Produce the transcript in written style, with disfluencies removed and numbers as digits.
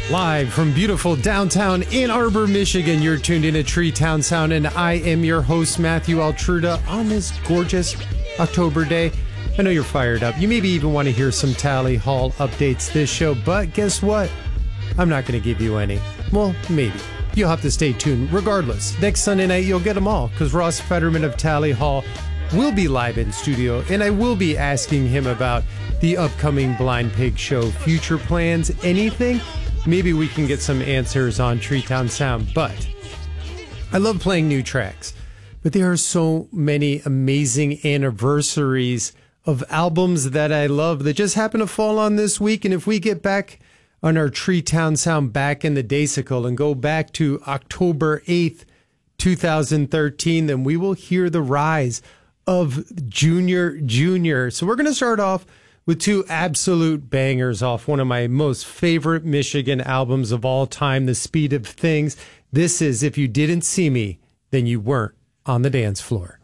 Live from beautiful downtown Ann Arbor, Michigan, you're tuned in to Tree Town Sound, and I am your host, Matthew Altruda, on this gorgeous October day. I know you're fired up. You maybe even want to hear some Tally Hall updates this show, but guess what? I'm not going to give you any. Well, maybe. You'll have to stay tuned. Regardless, next Sunday night, you'll get them all, because Ross Fetterman of Tally Hall will be live in studio, and I will be asking him about the upcoming Blind Pig show, future plans, anything. Maybe we can get some answers on Tree Town Sound, but I love playing new tracks. But there are so many amazing anniversaries of albums that I love that just happen to fall on this week. And if we get back on our Tree Town Sound back in the Daysicle and go back to October 8th, 2013, then we will hear the rise of Junior Jr. So we're going to start off with two absolute bangers off one of my most favorite Michigan albums of all time, The Speed of Things. This is If You Didn't See Me, Then You Weren't on the Dance Floor.